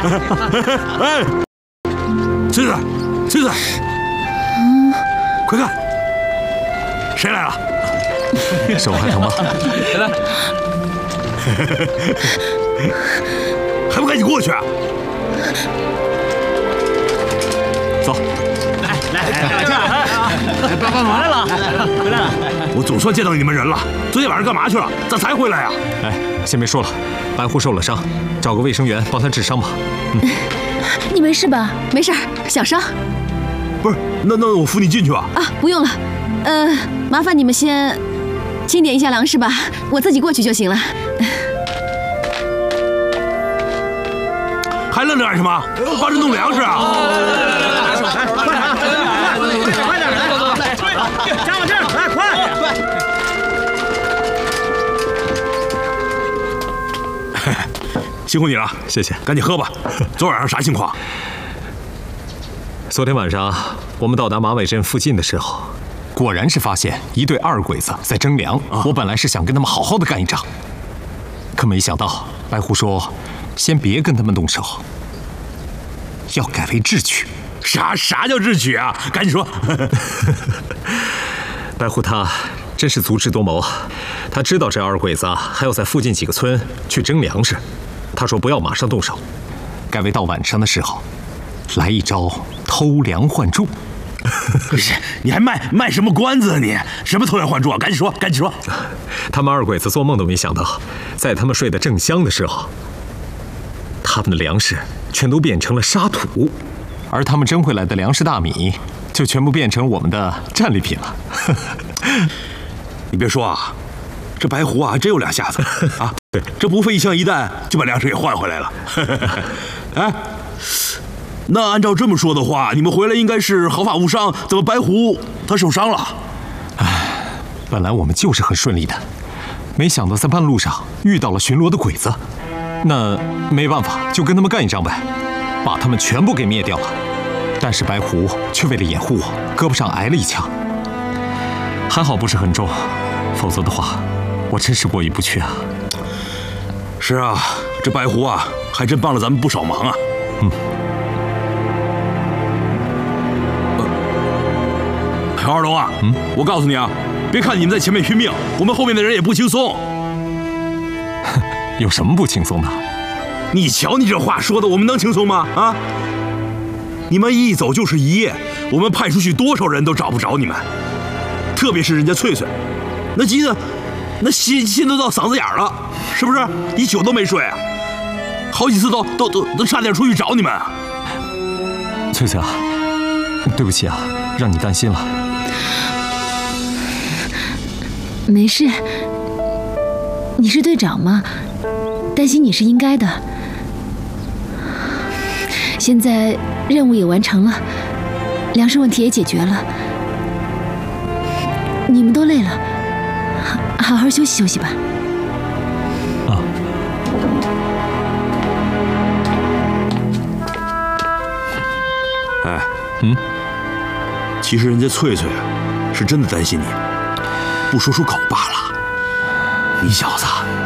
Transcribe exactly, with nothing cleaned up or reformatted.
哎，翠翠，翠翠，嗯，快看，谁来了？ 手还疼吗？ 来， 还不赶紧过去啊！ 走。 来来来，来帮帮忙来了，回来了。 我总算见到你们人了。昨天晚上干嘛去了？咋才回来呀？ 哎，先别说了，白狐受了伤，找个卫生员帮他治伤吧。嗯， 你没事吧？没事，小伤。 不是，那那我扶你进去啊？ 啊，不用了。呃，麻烦你们先清点一下粮食吧，我自己过去就行了。 还愣着干什么？帮着弄粮食啊！ 快点来，加把劲儿，来快快！辛苦你了， 谢谢。 赶紧喝吧。昨晚上啥情况？ 昨天晚上我们到达马尾镇附近的时候，果然是发现一队二鬼子在征粮。啊、我本来是想跟他们好好的干一仗，可没想到白狐说，先别跟他们动手，要改为智取。 啥啥叫智取啊？赶紧说！ 白狐他真是足智多谋，他知道这二鬼子还要在附近几个村去征粮食，他说不要马上动手，改为到晚上的时候来一招偷梁换柱。 不是，你还卖卖什么关子啊你？什么偷梁换柱啊？赶紧说，赶紧说！ 他们二鬼子做梦都没想到，在他们睡得正香的时候，他们的粮食全都变成了沙土。 而他们征回来的粮食大米，就全部变成我们的战利品了。 你别说啊，这白狐啊，还真有两下子啊！对，这不费一枪一弹就把粮食给换回来了。哎，那按照这么说的话，你们回来应该是毫发无伤，怎么白狐他受伤了？ 哎，本来我们就是很顺利的，没想到在半路上遇到了巡逻的鬼子，那没办法，就跟他们干一仗呗。 把他们全部给灭掉了，但是白狐却为了掩护我，胳膊上挨了一枪，还好不是很重，否则的话，我真是过意不去啊。 是啊，这白狐啊，还真帮了咱们不少忙啊。嗯。呃、二龙啊，嗯，我告诉你啊，别看你们在前面拼命，我们后面的人也不轻松。 有什么不轻松的？ 你瞧你这话说的，我们能轻松吗？啊！你们一走就是一夜，我们派出去多少人都找不着你们。特别是人家翠翠，那急得那心心都到嗓子眼了，是不是？一宿都没睡啊，好几次都都都都差点出去找你们。 翠翠啊，对不起啊，让你担心了。 没事，你是队长吗？担心你是应该的。 现在任务也完成了，粮食问题也解决了，你们都累了，好好休息休息吧。 啊。 哎， 嗯， 其实人家翠翠啊，是真的担心你，不说出口罢了。你小子